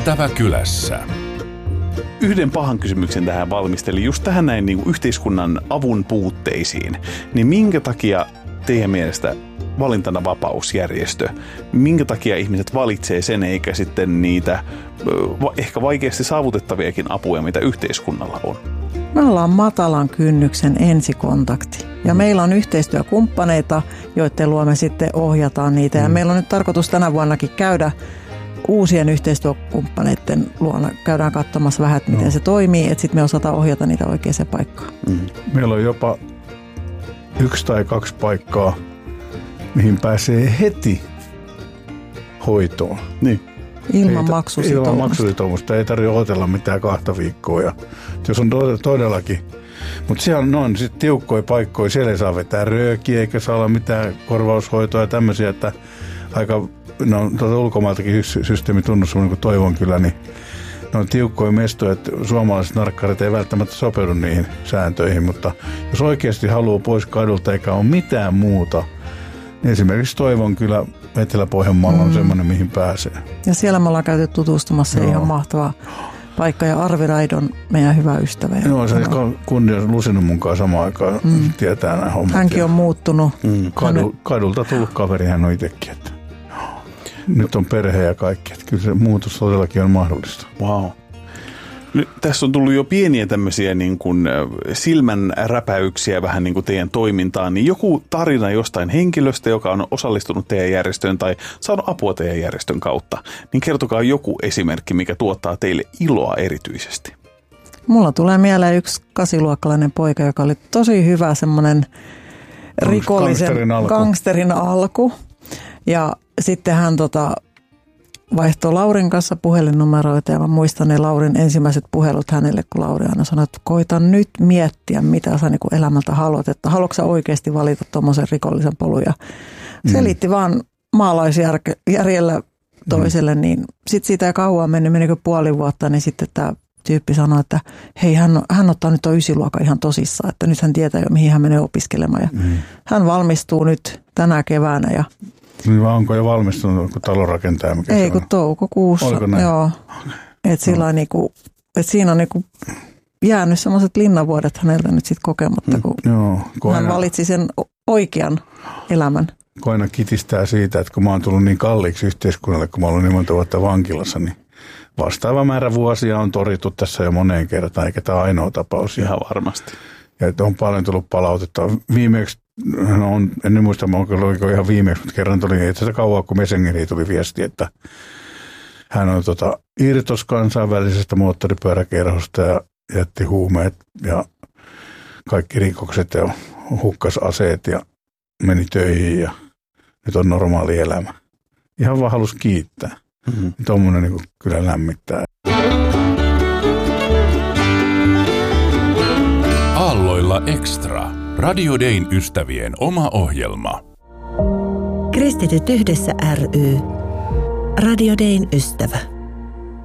Ystäväkylässä. Yhden pahan kysymyksen tähän valmistelin, just tähän näin niin kuin yhteiskunnan avun puutteisiin. Niin minkä takia teidän mielestä valintana vapausjärjestö, minkä takia ihmiset valitsee sen eikä sitten niitä ehkä vaikeasti saavutettaviakin apuja, mitä yhteiskunnalla on? Me ollaan matalan kynnyksen ensikontakti ja meillä on yhteistyökumppaneita, joiden luo me sitten ohjataan niitä. Ja meillä on nyt tarkoitus tänä vuonnakin käydä uusien yhteistyökumppaneiden luona. Käydään katsomassa vähän, että miten se toimii, että sitten me osataan ohjata niitä oikeaan paikkaan. Meillä on jopa 1 tai 2 paikkaa, mihin pääsee heti hoitoon. Niin. Ilman maksusitoumusta. Ei tarvitse odotella mitään 2 viikkoa. Ja jos on todellakin. Mutta siellä on sitten tiukkoja paikkoja. Siellä ei saa vetää röökiä eikä saa olla mitään korvaushoitoa ja tämmöisiä. Että aika, ulkomailtakin yksi systeemi tunnussa, niin kuin Toivon kyllä, niin ne on tiukkoja mestoja, että suomalaiset narkkarit ei välttämättä sopeudu niihin sääntöihin. Mutta jos oikeasti haluaa pois kadulta eikä ole mitään muuta, niin esimerkiksi Toivon kyllä Etelä-Pohjanmaalla on semmoinen, mihin pääsee. Ja siellä me ollaan käyty tutustumassa. Ihan mahtava paikka. Ja Arvi Raidon meidän hyvä ystävä. Joo, se kundi on lusinut mukaan samaan aikaan. Tietää nämä hommat. Hänkin on muuttunut. Kadulta tullut kaveri, hän on itsekin. Että nyt on perhe ja kaikki. Että kyllä se muutos todellakin on mahdollista. Wow. Nyt tässä on tullut jo pieniä tämmöisiä niin kuin silmän räpäyksiä vähän niin kuin teidän toimintaan, niin joku tarina jostain henkilöstä, joka on osallistunut teidän järjestöön tai saanut apua teidän järjestön kautta, niin kertokaa joku esimerkki, mikä tuottaa teille iloa erityisesti. Mulla tulee mieleen yksi 8-luokkalainen poika, joka oli tosi hyvä semmoinen rikollisen gangsterin alku. Ja sitten hän vaihtoi Laurin kanssa puhelinnumeroita ja mä muistan ne Laurin ensimmäiset puhelut hänelle, kun Lauri aina sanoi, että koita nyt miettiä, mitä sä niin kuin elämältä haluat, että haluatko sä oikeasti valita tuommoisen rikollisen polun ja selitti vaan maalaisjärjellä toiselle, niin sitten siitä ei kauan meni kuin puoli vuotta, niin sitten tämä tyyppi sanoi, että hei, hän ottaa nyt tuon 9-luokan ihan tosissaan, että nyt hän tietää jo, mihin hän menee opiskelemaan ja hän valmistuu nyt tänä keväänä ja niin vaan onko jo valmistunut kun talonrakentaja? Ei, kun toukokuussa. Joo. Että siinä on niinku jäänyt sellaiset linnanvuodet häneltä nyt sitten kokematta, kun hän valitsi sen oikean elämän. Koina kitistää siitä, että kun mä oon tullut niin kalliiksi yhteiskunnalle, kun mä oon ollut niin monta vuotta vankilassa, niin vastaava määrä vuosia on torittu tässä jo moneen kertaan, eikä tämä ainoa tapaus. Ihan varmasti. Ja että on paljon tullut palautetta. Viimeksi, en muista, oliko ihan viimeksi, mutta kerran tuli itse asiassa kauan, kun Messengeriin tuli viesti, että hän on irtos kansainvälisestä moottoripyöräkerhosta ja jätti huumeet ja kaikki rikokset ja hukkas aseet ja meni töihin ja nyt on normaali elämä. Ihan vaan halusi kiittää. Tuommoinen niin kyllä lämmittää. Aalloilla Extra. Radio Dayn ystävien oma ohjelma. Kristityt yhdessä ry. Radio Dayn ystävä.